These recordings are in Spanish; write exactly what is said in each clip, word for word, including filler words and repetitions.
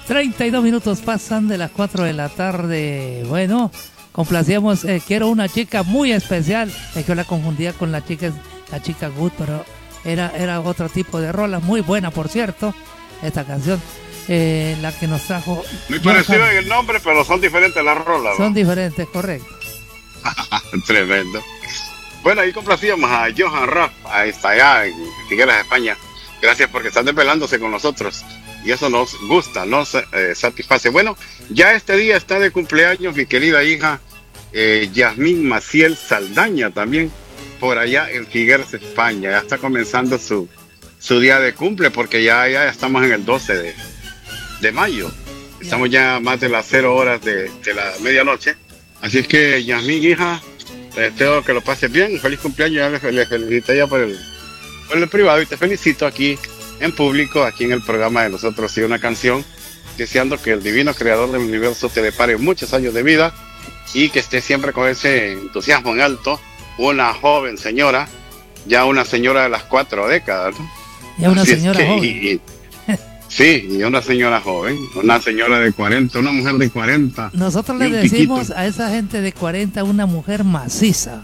treinta y dos minutos pasan de las cuatro de la tarde. Bueno, complacíamos, eh, quiero una chica muy especial. Es que yo la confundía con la chica, la chica Good, pero era, era otro tipo de rola, muy buena por cierto, esta canción. Eh, la que nos trajo... Muy parecido en el nombre, pero son diferentes las rolas, ¿no? Son diferentes, correcto. Tremendo. Bueno, ahí complacíamos a Johan Raff, ahí está allá en Figueras, España. Gracias porque están desvelándose con nosotros. Y eso nos gusta, nos eh, satisface. Bueno, ya este día está de cumpleaños mi querida hija eh, Yasmín Maciel Saldaña, también por allá en Figueras, España. Ya está comenzando su, su día de cumple, porque ya, ya estamos en el doce de, de mayo. Estamos ya más de las cero horas de, de la medianoche. Así es que, Yasmín, hija, deseo que lo pases bien. Feliz cumpleaños. Ya le, le felicité ya por el, por el privado y te felicito aquí en público, aquí en el programa de nosotros y una canción, deseando que el divino creador del universo te depare muchos años de vida y que estés siempre con ese entusiasmo en alto. Una joven señora, ya una señora de las cuatro décadas, ¿no? Ya una Así señora es que, joven. y, y, sí, y una señora joven, una señora de cuarenta, una mujer de cuarenta. Nosotros le decimos piquito a esa gente de cuarenta una mujer maciza.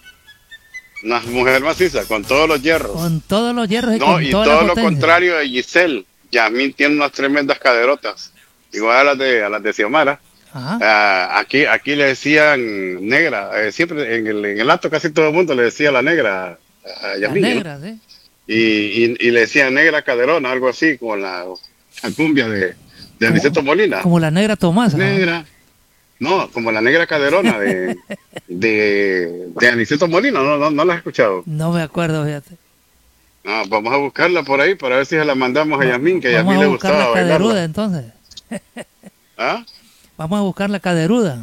Una mujer maciza, con todos los hierros. Con todos los hierros y no, con y toda todo la lo potencia. contrario de Giselle. Yasmín tiene unas tremendas caderotas, igual a las de, a las de Xiomara. Uh, aquí, aquí le decían negra, eh, siempre en el, en el acto casi todo el mundo le decía la negra a Yasmín. La negra, ¿no? ¿Sí? y, y, y le decían negra caderona, algo así, como la, la cumbia de, de Aniceto Molina. Como la negra Tomasa. Negra. No, como la negra caderona de, de, de Aniceto Molina, ¿no, no, no la has escuchado? No me acuerdo, fíjate. No, vamos a buscarla por ahí para ver si se la mandamos a Yasmín, que a Yasmín le gustaba bailarla. Vamos a buscar la caderuda, entonces. ¿Ah? Vamos a buscar la caderuda.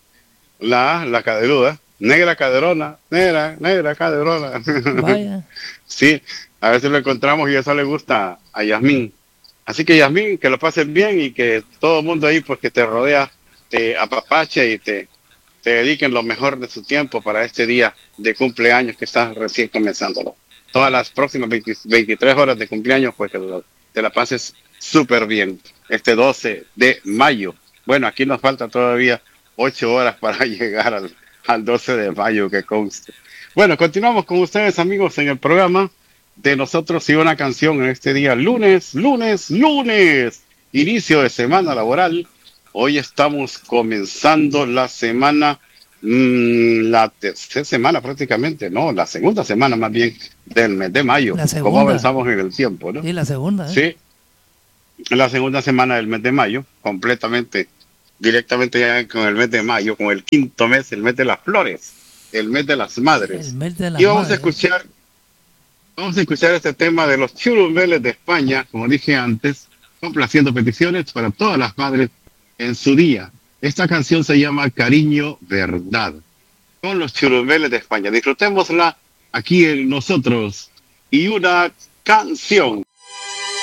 La, la caderuda. Negra caderona, negra, negra caderona. Vaya. Sí, a ver si lo encontramos y eso le gusta a Yasmín. Así que Yasmín, que lo pases bien y que todo el mundo ahí pues que te rodea te apapache y te, te dediquen lo mejor de su tiempo para este día de cumpleaños que estás recién comenzando. Todas las próximas veinte, veintitrés horas de cumpleaños, pues que lo, te la pases súper bien. Este doce de mayo. Bueno, aquí nos falta todavía ocho horas para llegar al, al doce de mayo, que conste. Bueno, continuamos con ustedes, amigos, en el programa de Nosotros y una canción en este día, lunes, lunes, lunes, inicio de semana laboral. Hoy estamos comenzando la semana, mmm, la tercera semana prácticamente, no, la segunda semana más bien del mes de mayo. La segunda. ¿Cómo avanzamos en el tiempo, no? Sí, la segunda. ¿eh? Sí, la segunda semana del mes de mayo, completamente, directamente ya con el mes de mayo, con el quinto mes, el mes de las flores, el mes de las madres. El mes de las y vamos madres. a escuchar, vamos a escuchar este tema de los churumbeles de España, como dije antes, complaciendo peticiones para todas las madres en su día. Esta canción se llama Cariño Verdad, con los churumbeles de España. Disfrutémosla aquí en Nosotros y una canción.